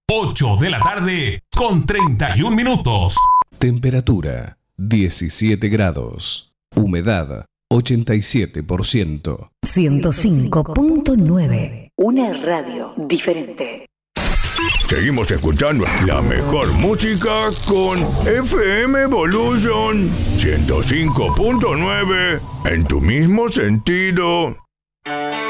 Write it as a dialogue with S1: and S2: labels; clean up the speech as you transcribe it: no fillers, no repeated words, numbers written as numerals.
S1: 8 de la tarde con 31 minutos.
S2: Temperatura 17 grados. Humedad 87%.
S3: 105.9. Una radio diferente.
S4: Seguimos escuchando la mejor música con FM Evolution 105.9 en tu mismo sentido.